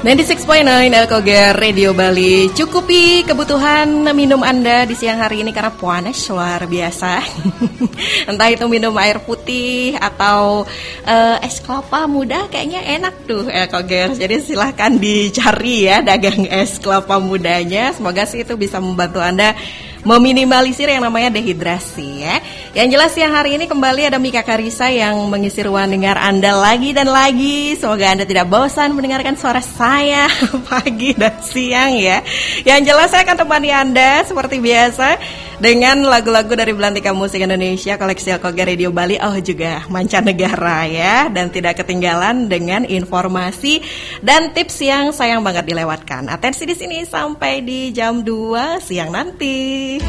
96.9 Elkoger Radio Bali. Cukupi kebutuhan minum Anda di siang hari ini karena panas luar biasa. Entah itu minum air putih atau es kelapa muda, kayaknya enak tuh Elkoger. Jadi silahkan dicari ya dagang es kelapa mudanya. Semoga sih itu bisa membantu Anda meminimalisir yang namanya dehidrasi ya. Yang jelas siang hari ini kembali ada Mika Karisa yang mengisi ruang dengar Anda lagi dan lagi. Semoga Anda tidak bosan mendengarkan suara saya pagi dan siang ya. Yang jelas saya akan temani Anda seperti biasa dengan lagu-lagu dari Belantika Musik Indonesia, koleksi Elkoger Radio Bali, juga mancanegara ya. Dan tidak ketinggalan dengan informasi dan tips yang sayang banget dilewatkan. Atensi di sini sampai di jam 2 siang nanti.